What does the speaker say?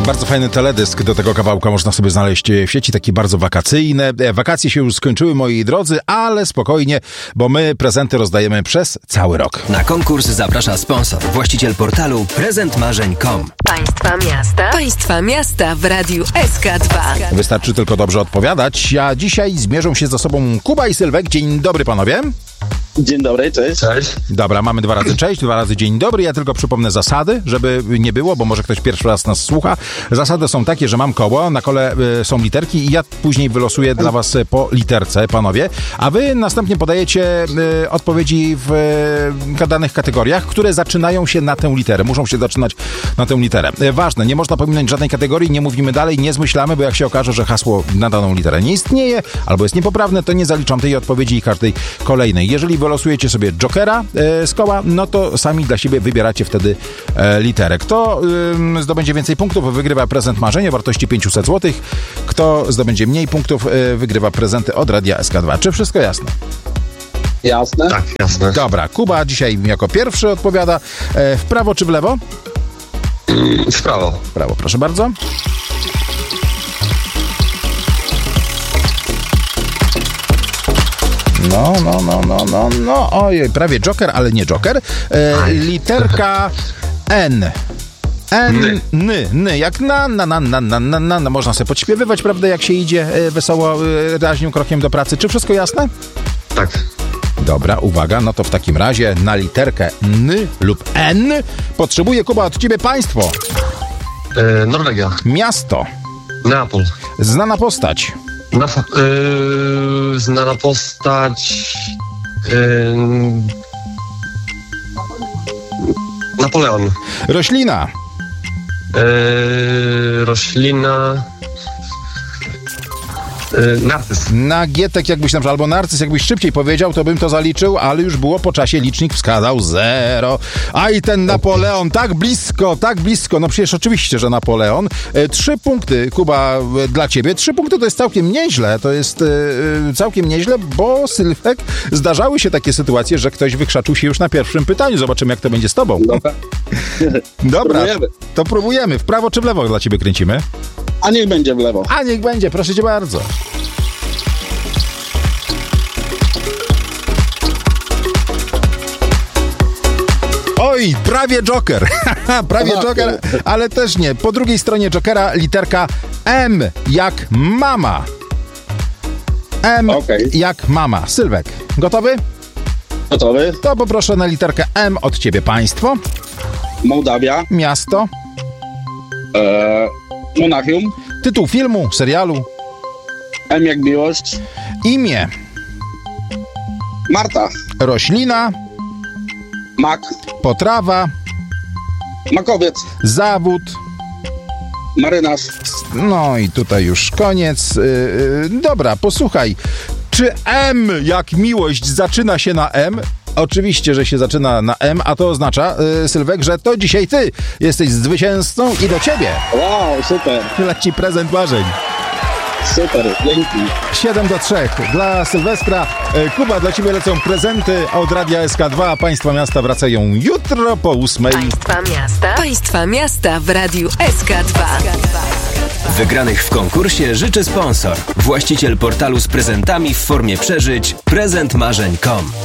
Bardzo fajny teledysk do tego kawałka można sobie znaleźć w sieci, taki bardzo wakacyjny. Wakacje się już skończyły, moi drodzy, ale spokojnie, bo my prezenty rozdajemy przez cały rok. Na konkurs zaprasza sponsor, właściciel portalu prezentmarzeń.com. Państwa miasta w Radiu SK2. Wystarczy tylko dobrze odpowiadać, a dzisiaj zmierzą się ze sobą Kuba i Sylwek. Dzień dobry, panowie. Dzień dobry, cześć. Cześć. Dobra, mamy 2 razy cześć, 2 razy dzień dobry. Ja tylko przypomnę zasady, żeby nie było, bo może ktoś pierwszy raz nas słucha. Zasady są takie, że mam koło, na kole są literki i ja później wylosuję dla was po literce, panowie, a wy następnie podajecie odpowiedzi w danych kategoriach, które zaczynają się na tę literę. Muszą się zaczynać na tę literę. Ważne, nie można pominąć żadnej kategorii, nie mówimy dalej, nie zmyślamy, bo jak się okaże, że hasło na daną literę nie istnieje albo jest niepoprawne, to nie zaliczam tej odpowiedzi i każdej kolejnej. Jeżeli wylosujecie sobie jokera z koła, no to sami dla siebie wybieracie wtedy literę. Kto zdobędzie więcej punktów, wygrywa prezent marzenia o wartości 500 zł. Kto zdobędzie mniej punktów, wygrywa prezenty od Radia SK2. Czy wszystko jasne? Jasne. Tak, jasne. Dobra, Kuba dzisiaj jako pierwszy odpowiada. W prawo czy w lewo? W prawo. W prawo, proszę bardzo. No, ojej, prawie joker, ale nie joker. Literka N. Jak na. Można sobie podśpiewywać, prawda, jak się idzie wesoło, raźnym krokiem do pracy. Czy wszystko jasne? Tak. Dobra, uwaga, no to w takim razie na literkę N lub N potrzebuje, Kuba, od ciebie państwo. Norwegia. Miasto. Neapol. Znana postać. Znana postać... Napoleon. Roślina. Roślina... Narcyz. Nagietek, jakbyś na przykład, albo narcyz, jakbyś szybciej powiedział, to bym to zaliczył, ale już było po czasie, licznik wskazał 0. A i ten Napoleon, tak blisko, no przecież oczywiście, że Napoleon. 3 punkty, Kuba, dla ciebie. 3 punkty to jest całkiem nieźle, bo Sylwek, zdarzały się takie sytuacje, że ktoś wykrzaczył się już na pierwszym pytaniu. Zobaczymy, jak to będzie z tobą. Dobra, to próbujemy. W prawo czy w lewo dla ciebie kręcimy? A niech będzie w lewo. A niech będzie, proszę cię bardzo. Oj, prawie joker. Joker, ale też nie. Po drugiej stronie jokera literka M jak mama. Jak mama. Sylwek, gotowy? Gotowy. To poproszę na literkę M od ciebie państwo. Mołdawia. Miasto. Monachium. Tytuł filmu, serialu. M jak miłość. Imię. Marta. Roślina. Mak. Potrawa. Makowiec. Zawód. Marynarz. No i tutaj już koniec. Dobra, posłuchaj. Czy M jak miłość zaczyna się na M? Oczywiście, że się zaczyna na M, a to oznacza, Sylwek, że to dzisiaj ty jesteś zwycięzcą i do ciebie Wow, super. leci prezent marzeń. Super, dzięki. 7-3 dla Sylwestra. Kuba, dla ciebie lecą prezenty od Radia SK2. Państwa miasta wracają jutro po 8. Państwa miasta w Radiu SK2. Wygranych w konkursie życzy sponsor, właściciel portalu z prezentami w formie przeżyć prezentmarzeń.com.